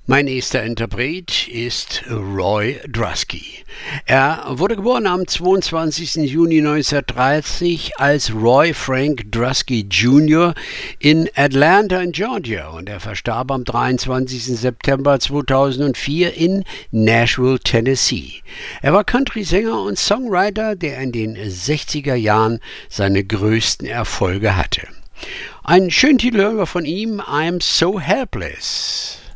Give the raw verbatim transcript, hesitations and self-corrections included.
Mein nächster Interpret ist Roy Drusky. Er wurde geboren am zweiundzwanzigsten Juni neunzehnhundertdreißig als Roy Frank Drusky Junior in Atlanta in Georgia und er verstarb am dreiundzwanzigsten September zweitausendvier in Nashville, Tennessee. Er war Country-Sänger und Songwriter, der in den sechziger Jahren seine größten Erfolge hatte. Einen schönen Titel hören wir von ihm, I'm So Helpless.